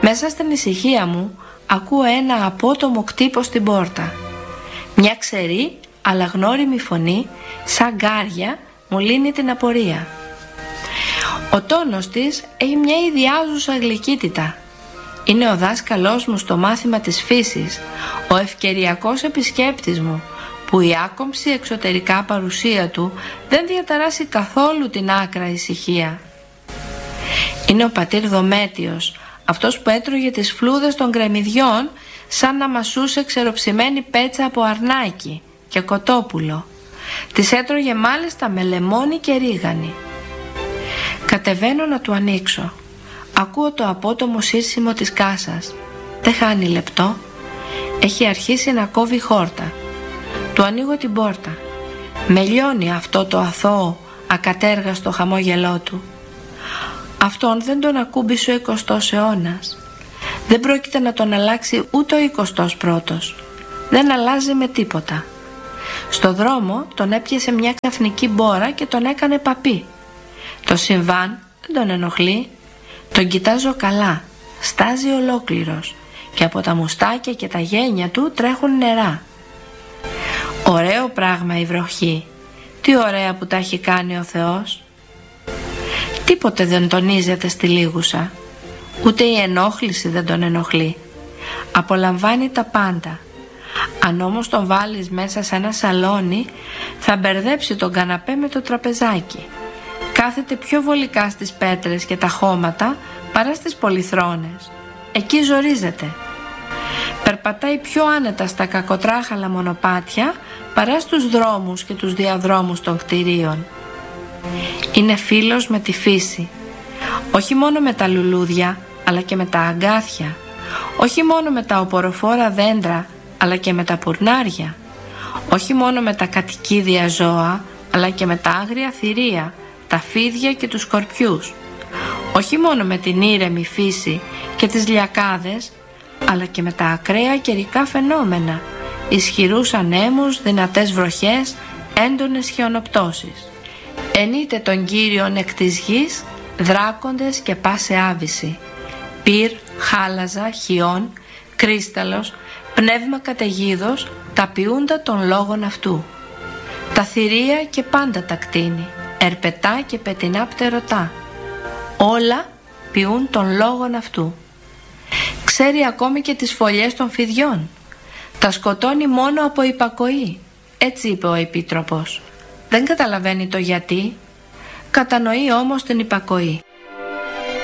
Μέσα στην ησυχία μου ακούω ένα απότομο κτύπο στην πόρτα. Μια ξερή αλλά γνώριμη φωνή, σαν γκάρια, μου λύνει την απορία. Ο τόνος της έχει μια ιδιάζουσα γλυκύτητα. Είναι ο δάσκαλός μου στο μάθημα της φύσης, ο ευκαιριακός επισκέπτης μου, που η άκομψη εξωτερικά παρουσία του δεν διαταράσει καθόλου την άκρα ησυχία. Είναι ο πατήρ Δομέτιος, αυτός που έτρωγε τις φλούδες των γκρεμιδιών σαν να μασούσε ξεροψημένη πέτσα από αρνάκι και κοτόπουλο. Τις έτρωγε μάλιστα με λεμόνι και ρίγανη. Κατεβαίνω να του ανοίξω. Ακούω το απότομο σύρσιμο της κάσας. Δεν χάνει λεπτό. Έχει αρχίσει να κόβει χόρτα. Του ανοίγω την πόρτα. Με λιώνει αυτό το αθώο, ακατέργαστο χαμόγελό του. Αυτόν δεν τον ακούμπησε ο 20ος αιώνας. Δεν πρόκειται να τον αλλάξει ούτε ο 21ος. Δεν αλλάζει με τίποτα. Στο δρόμο τον έπιασε μια καφνική μπόρα και τον έκανε παπί. Το συμβάν δεν τον ενοχλεί. Τον κοιτάζω καλά. Στάζει ολόκληρος και από τα μουστάκια και τα γένια του τρέχουν νερά. Ωραίο πράγμα η βροχή. Τι ωραία που τα έχει κάνει ο Θεός. Τίποτε δεν τονίζεται στη λίγουσα. Ούτε η ενόχληση δεν τον ενοχλεί. Απολαμβάνει τα πάντα. Αν όμως τον βάλεις μέσα σε ένα σαλόνι, θα μπερδέψει τον καναπέ με το τραπεζάκι. Κάθεται πιο βολικά στις πέτρες και τα χώματα παρά στις πολυθρόνες. Εκεί ζορίζεται. Περπατάει πιο άνετα στα κακοτράχαλα μονοπάτια παρά στους δρόμους και τους διαδρόμους των κτηρίων. Είναι φίλος με τη φύση. Όχι μόνο με τα λουλούδια, αλλά και με τα αγκάθια. Όχι μόνο με τα οποροφόρα δέντρα, αλλά και με τα πουρνάρια. Όχι μόνο με τα κατοικίδια ζώα, αλλά και με τα άγρια θηρία, τα φίδια και τους σκορπιούς. Όχι μόνο με την ήρεμη φύση και τις λιακάδες, αλλά και με τα ακραία καιρικά φαινόμενα, ισχυρούς ανέμους, δυνατές βροχές, έντονες χιονοπτώσεις. Ενείται τον Κύριον εκ της γης, δράκοντες και πάσε άβυση. Πυρ, χάλαζα, χιόν, κρίσταλος, πνεύμα καταιγίδος, τα ποιούντα των λόγων αυτού. Τα θηρία και πάντα τα κτίνει, ερπετά και πετεινά πτερωτά. Όλα ποιούν των λόγων αυτού. Ξέρει ακόμη και τις φωλιές των φιδιών. Τα σκοτώνει μόνο από υπακοή. Έτσι είπε ο Επίτροπος. Δεν καταλαβαίνει το γιατί. Κατανοεί όμως την υπακοή.